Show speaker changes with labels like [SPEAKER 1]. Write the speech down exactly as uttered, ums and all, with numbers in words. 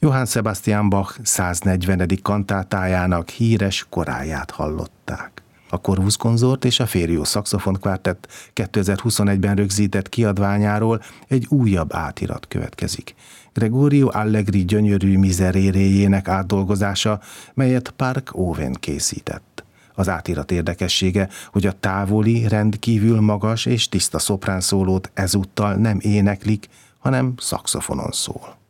[SPEAKER 1] Johann Sebastian Bach száznegyvenedik kantátájának híres koráját hallották. A Corvus Consort és a Férió Szaxofon Quartet kétezer-huszonegyben rögzített kiadványáról egy újabb átirat következik. Gregorio Allegri gyönyörű mizeréréjének átdolgozása, melyet Park Owen készített. Az átirat érdekessége, hogy a távoli, rendkívül magas és tiszta szoprán szólót ezúttal nem éneklik, hanem szaxofonon szól.